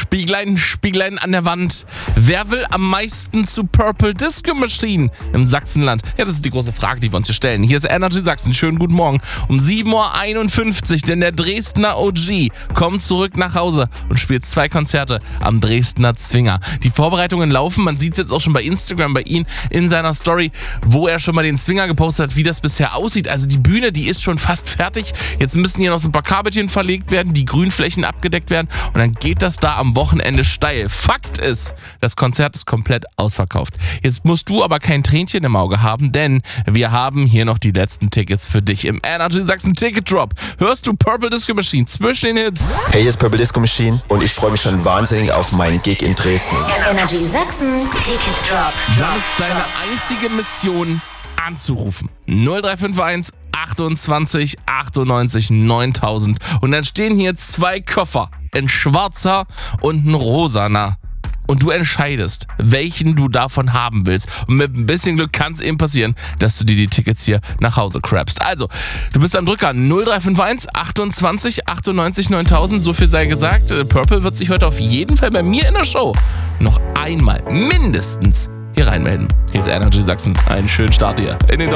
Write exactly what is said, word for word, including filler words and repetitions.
Spieglein, Spieglein an der Wand. Wer will am meisten zu Purple Disco Machine im Sachsenland? Ja, das ist die große Frage, die wir uns hier stellen. Hier ist Energy Sachsen. Schönen guten Morgen. Um sieben Uhr einundfünfzig, denn der Dresdner O G kommt zurück nach Hause und spielt zwei Konzerte am Dresdner Zwinger. Die Vorbereitungen laufen. Man sieht es jetzt auch schon bei Instagram bei ihm in seiner Story, wo er schon mal den Zwinger gepostet hat, wie das bisher aussieht. Also die Bühne, die ist schon fast fertig. Jetzt müssen hier noch so ein paar Kabelchen verlegt werden, die Grünflächen abgedeckt werden und dann geht das da am Wochenende steil. Fakt ist, das Konzert ist komplett ausverkauft. Jetzt musst du aber kein Tränchen im Auge haben, denn wir haben hier noch die letzten Tickets für dich im Energy Sachsen Ticket Drop. Hörst du Purple Disco Machine zwischen den Hits? Hey, hier ist Purple Disco Machine und ich freue mich schon wahnsinnig auf meinen Gig in Dresden. Energy Sachsen Ticket Drop. Das ist deine einzige Mission, anzurufen. null drei fünf eins achtundzwanzig achtundneunzig neuntausend. Und dann stehen hier zwei Koffer. Ein schwarzer und ein rosaner. Und du entscheidest, welchen du davon haben willst. Und mit ein bisschen Glück kann es eben passieren, dass du dir die Tickets hier nach Hause crapst. Also, du bist am Drücker null drei fünf eins achtundzwanzig achtundneunzig neuntausend. So viel sei gesagt. Purple wird sich heute auf jeden Fall bei mir in der Show noch einmal mindestens hier reinmelden. Hier ist Energy Sachsen. Einen schönen Start hier in den